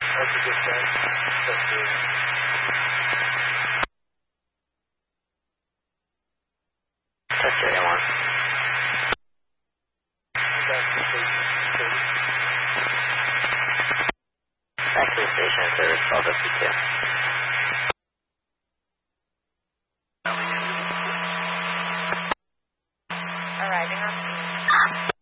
That's a good thing. That's good. That's area 1. Back to the station. Back to the station, service 1252. Arriving on scene.